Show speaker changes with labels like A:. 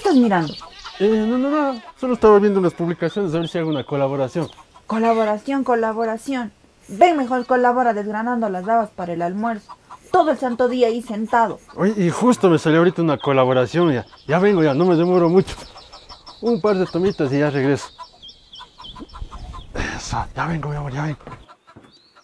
A: estás mirando?
B: No. Solo estaba viendo unas publicaciones a ver si hago una colaboración.
A: Colaboración. Ven, mejor colabora desgranando las habas para el almuerzo. Todo el santo día ahí sentado.
B: Oye, y justo me salió ahorita una colaboración ya. Ya vengo ya, no me demoro mucho. Un par de tomitas y ya regreso. Eso, ya vengo, mi amor, ya vengo.